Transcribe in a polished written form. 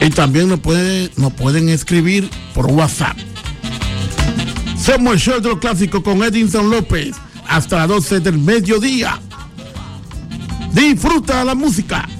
Y también nos pueden escribir por WhatsApp. Somos el show de los clásicos con Edinson López hasta las 12 del mediodía. Disfruta la música.